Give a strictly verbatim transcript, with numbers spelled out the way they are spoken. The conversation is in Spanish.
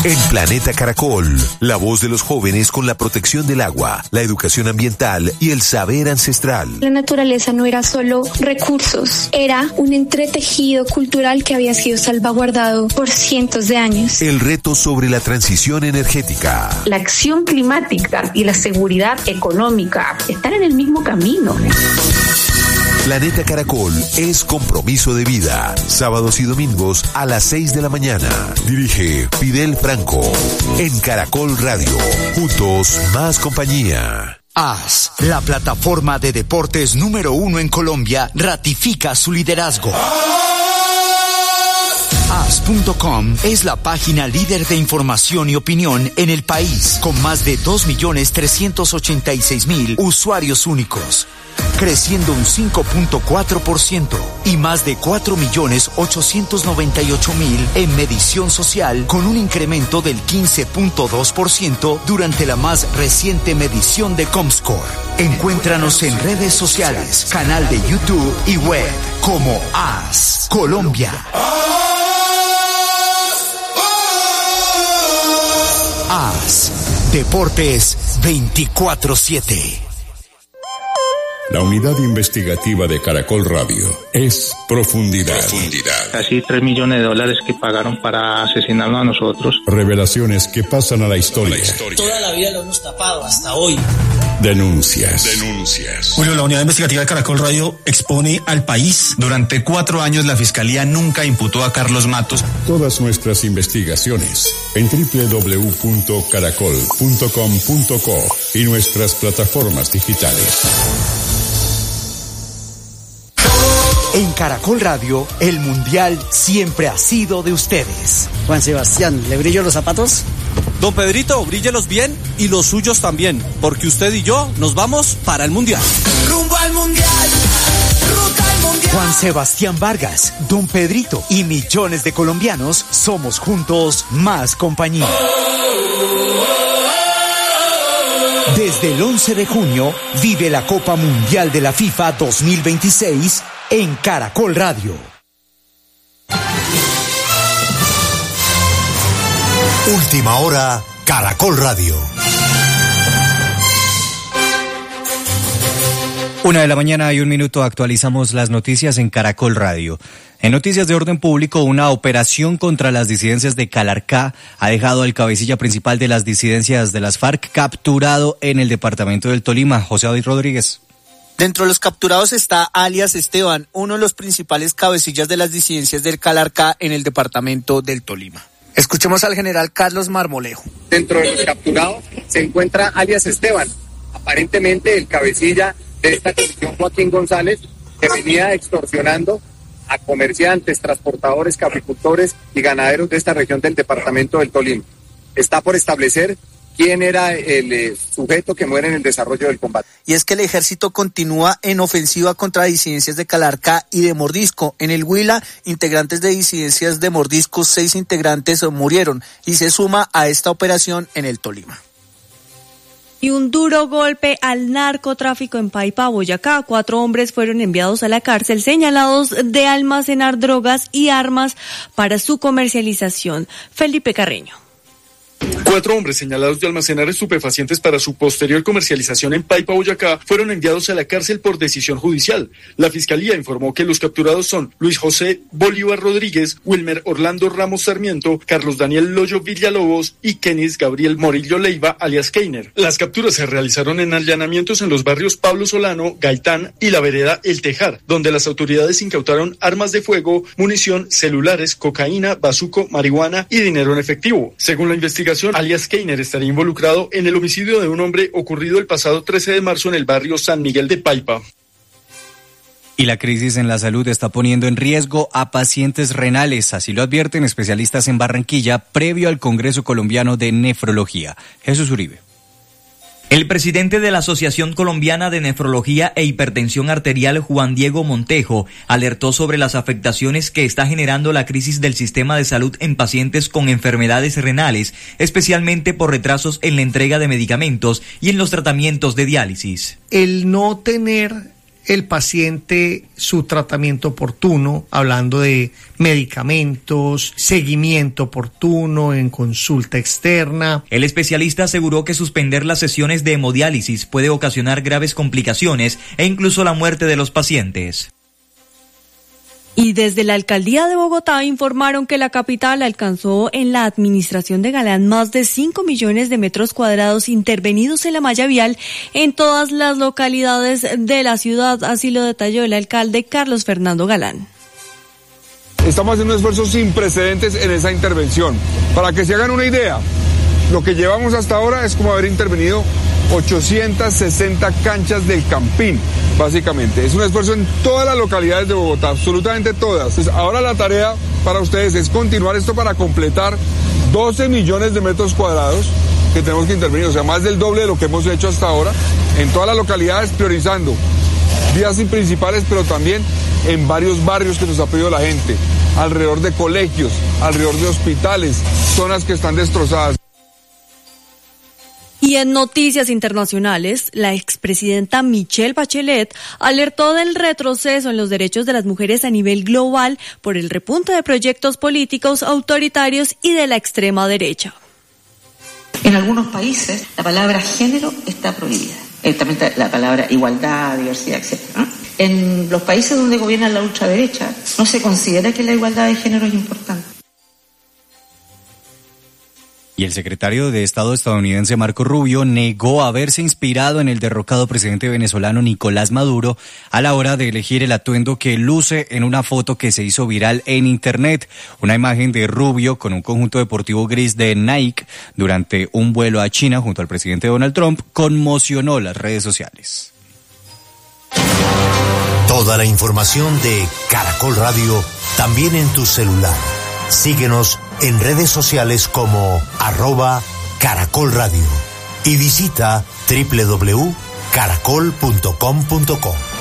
En Planeta Caracol, la voz de los jóvenes con la protección del agua, la educación ambiental y el saber ancestral. La naturaleza no era solo recursos, era un entretejido cultural que había sido salvaguardado por cientos de años. El reto sobre la transición energética. La acción climática y la seguridad económica están en el mismo camino. Planeta Caracol es compromiso de vida. Sábados y domingos a las seis de la mañana. Dirige Fidel Franco. En Caracol Radio. Juntos, más compañía. A S, la plataforma de deportes número uno en Colombia, ratifica su liderazgo. A S punto com es la página líder de información y opinión en el país, con más de dos millones trescientos ochenta y seis mil usuarios únicos, creciendo un cinco punto cuatro por ciento y más de cuatro millones ochocientos noventa y ocho mil en medición social, con un incremento del quince punto dos por ciento durante la más reciente medición de Comscore. Encuéntranos en redes sociales, canal de YouTube y web como A S Colombia. A S Deportes veinticuatro siete. La unidad investigativa de Caracol Radio es Profundidad. Profundidad. Casi tres millones de dólares que pagaron para asesinarnos a nosotros. Revelaciones que pasan a la historia. La historia. Toda la vida lo hemos tapado hasta hoy. Denuncias. Denuncias. Bueno, la unidad investigativa de Caracol Radio expone al país. Durante cuatro años la Fiscalía nunca imputó a Carlos Matos. Todas nuestras investigaciones en doble u doble u doble u punto caracol punto com punto co y nuestras plataformas digitales. En Caracol Radio, el Mundial siempre ha sido de ustedes. Juan Sebastián, ¿le brillo los zapatos? Don Pedrito, bríllelos bien y los suyos también, porque usted y yo nos vamos para el Mundial. Rumbo al Mundial, ruta al Mundial. Juan Sebastián Vargas, Don Pedrito y millones de colombianos somos juntos más compañía. Desde el once de junio, vive la Copa Mundial de la FIFA dos mil veintiséis en Caracol Radio. Última hora, Caracol Radio. Una de la mañana y un minuto, actualizamos las noticias en Caracol Radio. En noticias de orden público, una operación contra las disidencias de Calarcá ha dejado al cabecilla principal de las disidencias de las FARC capturado en el departamento del Tolima. José David Rodríguez. Dentro de los capturados está alias Esteban, uno de los principales cabecillas de las disidencias del Calarcá en el departamento del Tolima. Escuchemos al general Carlos Marmolejo. Dentro de los capturados se encuentra alias Esteban, aparentemente el cabecilla de esta comisión Joaquín González, que venía extorsionando a comerciantes, transportadores, caficultores y ganaderos de esta región del departamento del Tolima. Está por establecer quién era el eh, sujeto que muere en el desarrollo del combate. Y es que el ejército continúa en ofensiva contra disidencias de Calarcá y de Mordisco. En el Huila, integrantes de disidencias de Mordisco, seis integrantes murieron y se suma a esta operación en el Tolima. Y un duro golpe al narcotráfico en Paipa, Boyacá. Cuatro hombres fueron enviados a la cárcel señalados de almacenar drogas y armas para su comercialización. Felipe Carreño. Cuatro hombres señalados de almacenar estupefacientes para su posterior comercialización en Paipa, Boyacá, fueron enviados a la cárcel por decisión judicial. La Fiscalía informó que los capturados son Luis José Bolívar Rodríguez, Wilmer Orlando Ramos Sarmiento, Carlos Daniel Loyo Villalobos y Kenis Gabriel Morillo Leiva, alias Keiner. Las capturas se realizaron en allanamientos en los barrios Pablo Solano, Gaitán y la vereda El Tejar, donde las autoridades incautaron armas de fuego, munición, celulares, cocaína, bazuco, marihuana y dinero en efectivo. Según la investigación, alias Keiner estaría involucrado en el homicidio de un hombre ocurrido el pasado trece de marzo en el barrio San Miguel de Paipa. Y la crisis en la salud está poniendo en riesgo a pacientes renales, así lo advierten especialistas en Barranquilla previo al Congreso Colombiano de Nefrología. Jesús Uribe. El presidente de la Asociación Colombiana de Nefrología e Hipertensión Arterial, Juan Diego Montejo, alertó sobre las afectaciones que está generando la crisis del sistema de salud en pacientes con enfermedades renales, especialmente por retrasos en la entrega de medicamentos y en los tratamientos de diálisis. El no tener el paciente su tratamiento oportuno, hablando de medicamentos, seguimiento oportuno en consulta externa. El especialista aseguró que suspender las sesiones de hemodiálisis puede ocasionar graves complicaciones e incluso la muerte de los pacientes. Y desde la alcaldía de Bogotá informaron que la capital alcanzó en la administración de Galán más de cinco millones de metros cuadrados intervenidos en la malla vial en todas las localidades de la ciudad, así lo detalló el alcalde Carlos Fernando Galán. Estamos haciendo un esfuerzo sin precedentes en esa intervención. Para que se hagan una idea, lo que llevamos hasta ahora es como haber intervenido ochocientas sesenta canchas del Campín, básicamente. Es un esfuerzo en todas las localidades de Bogotá, absolutamente todas. Entonces, ahora la tarea para ustedes es continuar esto para completar doce millones de metros cuadrados que tenemos que intervenir, o sea, más del doble de lo que hemos hecho hasta ahora, en todas las localidades, priorizando vías principales, pero también en varios barrios que nos ha pedido la gente, alrededor de colegios, alrededor de hospitales, zonas que están destrozadas. Y en noticias internacionales, la expresidenta Michelle Bachelet alertó del retroceso en los derechos de las mujeres a nivel global por el repunte de proyectos políticos autoritarios y de la extrema derecha. En algunos países la palabra género está prohibida, eh, también está la palabra igualdad, diversidad, etcétera, ¿no? En los países donde gobierna la ultraderecha no se considera que la igualdad de género es importante. Y el secretario de Estado estadounidense Marco Rubio negó haberse inspirado en el derrocado presidente venezolano Nicolás Maduro a la hora de elegir el atuendo que luce en una foto que se hizo viral en internet. Una imagen de Rubio con un conjunto deportivo gris de Nike durante un vuelo a China junto al presidente Donald Trump conmocionó las redes sociales. Toda la información de Caracol Radio también en tu celular. Síguenos en redes sociales como arroba Caracol Radio y visita doble u doble u doble u punto caracol punto com punto co.